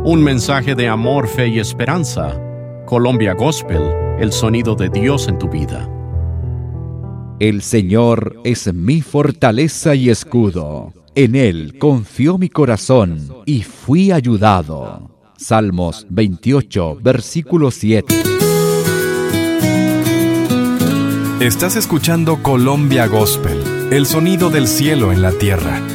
Un mensaje de amor, fe y esperanza. Colombia Gospel, el sonido de Dios en tu vida. El Señor es mi fortaleza y escudo. En Él confió mi corazón y fui ayudado. Salmos 28, versículo 7. Estás escuchando Colombia Gospel, el sonido del cielo en la tierra,